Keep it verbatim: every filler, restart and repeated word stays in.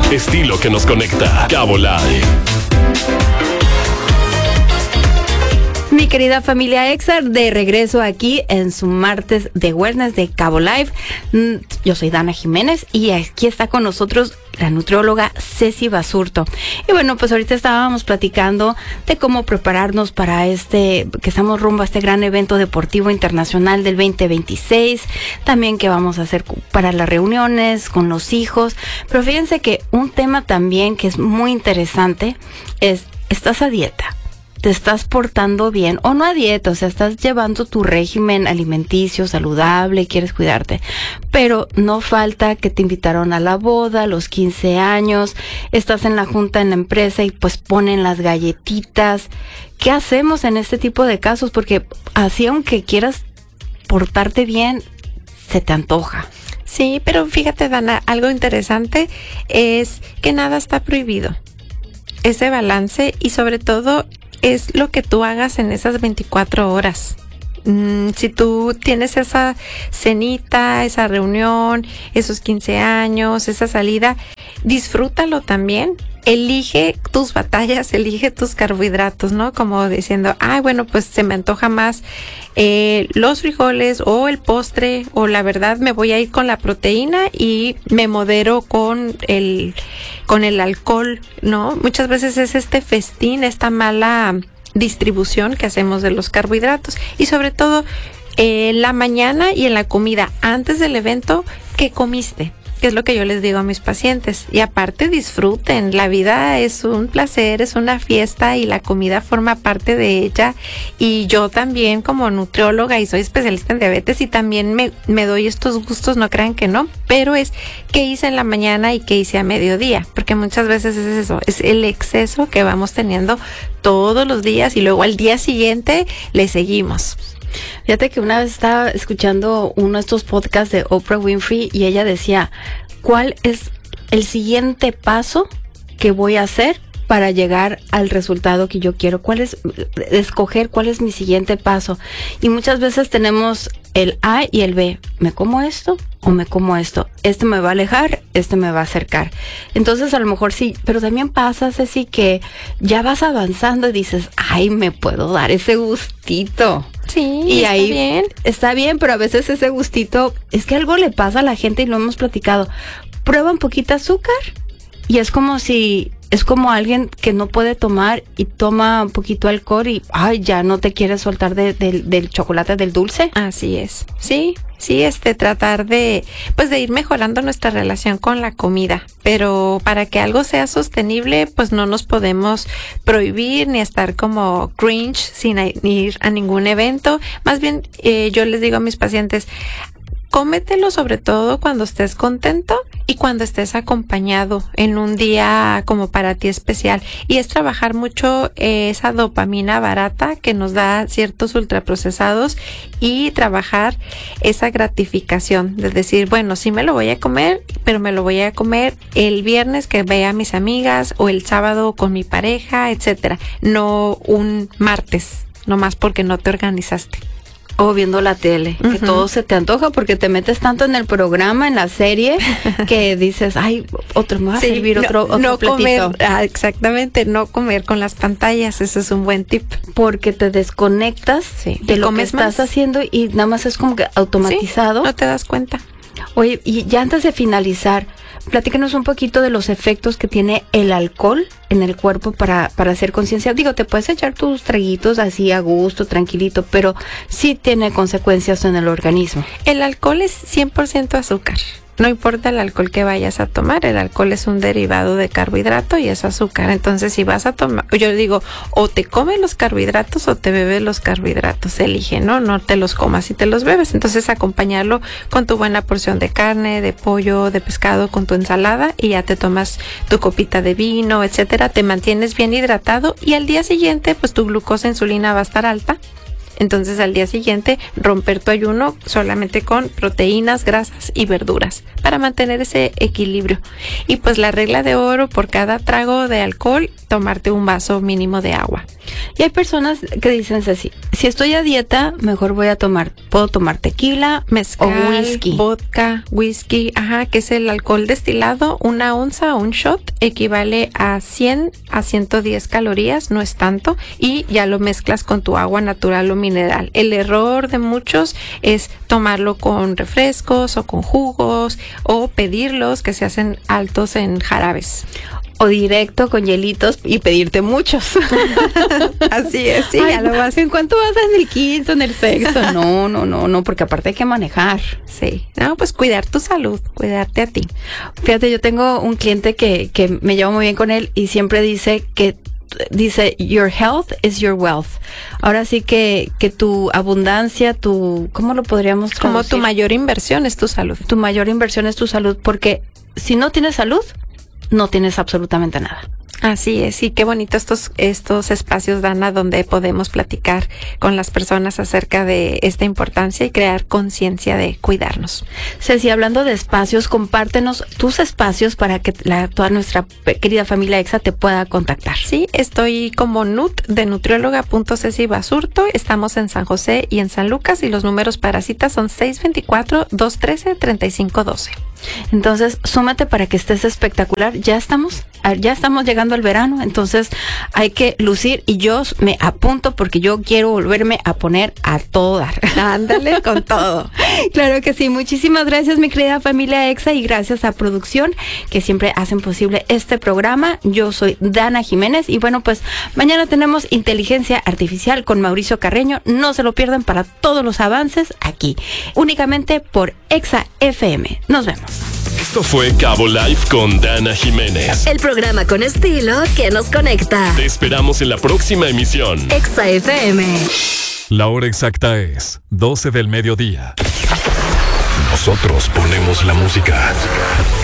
estilo que nos conecta. Cabo Live. Mi querida familia Exar, de regreso aquí en su martes de Wellness de Cabo Live. Yo soy Dana Jiménez y aquí está con nosotros la nutrióloga Ceci Basurto. Y bueno, pues ahorita estábamos platicando de cómo prepararnos para este, que estamos rumbo a este gran evento deportivo internacional del veinte veintiséis, también qué vamos a hacer para las reuniones con los hijos. Pero fíjense que un tema también que es muy interesante es, ¿estás a dieta? ¿Te estás portando bien o no a dieta? O sea, estás llevando tu régimen alimenticio saludable, quieres cuidarte, pero no falta que te invitaron a la boda, a los quince años, estás en la junta en la empresa y pues ponen las galletitas. ¿Qué hacemos en este tipo de casos? Porque así, aunque quieras portarte bien, se te antoja. Sí, pero fíjate, Dana, algo interesante es que nada está prohibido. Ese balance y sobre todo es lo que tú hagas en esas veinticuatro horas. Mm, si tú tienes esa cenita, esa reunión, esos quince años, esa salida, disfrútalo también. Elige tus batallas, elige tus carbohidratos, ¿no? Como diciendo, ay, bueno, pues se me antoja más eh, los frijoles o el postre, o la verdad me voy a ir con la proteína y me modero con el, con el alcohol, ¿no? Muchas veces es este festín, esta mala distribución que hacemos de los carbohidratos. Y sobre todo, eh, en la mañana y en la comida antes del evento, ¿qué comiste? Que es lo que yo les digo a mis pacientes. Y aparte disfruten, la vida es un placer, es una fiesta y la comida forma parte de ella. Y yo también como nutrióloga y soy especialista en diabetes y también me, me doy estos gustos, no crean que no, pero es qué hice en la mañana y qué hice a mediodía, porque muchas veces es eso, es el exceso que vamos teniendo todos los días y luego al día siguiente le seguimos. Fíjate que una vez estaba escuchando uno de estos podcasts de Oprah Winfrey y ella decía, ¿cuál es el siguiente paso que voy a hacer para llegar al resultado que yo quiero? ¿Cuál es, escoger cuál es mi siguiente paso? Y muchas veces tenemos el A y el B. ¿Me como esto o me como esto? Este me va a alejar, este me va a acercar. Entonces a lo mejor sí, pero también pasa, Ceci, que ya vas avanzando y dices, ay, me puedo dar ese gustito. Sí, y está ahí bien. Está bien, pero a veces ese gustito, es que algo le pasa a la gente y lo hemos platicado. Prueba un poquito de azúcar y es como si, es como alguien que no puede tomar y toma un poquito de alcohol y, ay, ya no te quieres soltar de, de, del chocolate, del dulce. Así es. Sí, sí, este, tratar de, pues de ir mejorando nuestra relación con la comida. Pero para que algo sea sostenible, pues no nos podemos prohibir ni estar como cringe sin ir a ningún evento. Más bien, eh, yo les digo a mis pacientes, cómetelo sobre todo cuando estés contento y cuando estés acompañado en un día como para ti especial. Y es trabajar mucho eh, esa dopamina barata que nos da ciertos ultraprocesados y trabajar esa gratificación de decir, bueno, sí me lo voy a comer, pero me lo voy a comer el viernes que vea a mis amigas o el sábado con mi pareja, etcétera. No un martes, nomás porque no te organizaste. O viendo la tele, uh-huh. que todo se te antoja porque te metes tanto en el programa, en la serie, que dices, ay, otro me va a sí, servir no, otro, otro no platito. Comer, ah, exactamente, no comer con las pantallas, eso es un buen tip. Porque te desconectas sí. de lo que estás más? haciendo y nada más es como que automatizado. Sí, no te das cuenta. Oye, y ya antes de finalizar, platícanos un poquito de los efectos que tiene el alcohol en el cuerpo para, para hacer conciencia. Digo, te puedes echar tus traguitos así a gusto, tranquilito, pero sí tiene consecuencias en el organismo. El alcohol es cien por ciento azúcar. No importa el alcohol que vayas a tomar, el alcohol es un derivado de carbohidrato y es azúcar. Entonces, si vas a tomar, yo digo, o te comes los carbohidratos o te bebes los carbohidratos. Elige, ¿no? No te los comas y te los bebes. Entonces, acompañarlo con tu buena porción de carne, de pollo, de pescado, con tu ensalada y ya te tomas tu copita de vino, etcétera. Te mantienes bien hidratado y al día siguiente, pues tu glucosa e insulina va a estar alta. Entonces al día siguiente romper tu ayuno solamente con proteínas, grasas y verduras para mantener ese equilibrio. Y pues la regla de oro, por cada trago de alcohol, tomarte un vaso mínimo de agua. Y hay personas que dicen así, si estoy a dieta, mejor voy a tomar, puedo tomar tequila, mezcal, o whisky. vodka, whisky, ajá, que es el alcohol destilado. Una onza o un shot equivale a cien a ciento diez calorías, no es tanto, y ya lo mezclas con tu agua natural o mineral. El error de muchos es tomarlo con refrescos o con jugos o pedirlos que se hacen altos en jarabes. O directo con hielitos y pedirte muchos. Así es, sí, Ay, ya lo vas. ¿En cuánto vas en el quinto, en el sexto? No, no, no, no, porque aparte hay que manejar. Sí, no, pues cuidar tu salud, cuidarte a ti. Fíjate, yo tengo un cliente que, que me llevo muy bien con él y siempre dice que dice, your health is your wealth. Ahora sí que, que tu abundancia, tu, ¿cómo lo podríamos traducir? Como tu mayor inversión es tu salud. Tu mayor inversión es tu salud, porque si no tienes salud, no tienes absolutamente nada. Así es, y qué bonito estos estos espacios, Dana, donde podemos platicar con las personas acerca de esta importancia y crear conciencia de cuidarnos. Ceci, hablando de espacios, compártenos tus espacios para que la, toda nuestra querida familia EXA te pueda contactar. Sí, estoy como nut de nutrióloga punto ceci basurto. Estamos en San José y en San Lucas y los números para citas son seis veinticuatro, dos trece, treinta y cinco doce. Entonces, súmate para que estés espectacular. Ya estamos, ya estamos llegando al verano, entonces hay que lucir y yo me apunto porque yo quiero volverme a poner a todo dar. Ándale con todo. Claro que sí. Muchísimas gracias, mi querida familia EXA, y gracias a producción que siempre hacen posible este programa. Yo soy Dana Jiménez y bueno, pues mañana tenemos Inteligencia Artificial con Mauricio Carreño. No se lo pierdan para todos los avances aquí, únicamente por EXA F M. Nos vemos. Esto fue Cabo Live con Dana Jiménez. El programa con estilo que nos conecta. Te esperamos en la próxima emisión. EXA F M. La hora exacta es doce del mediodía. Nosotros ponemos la música.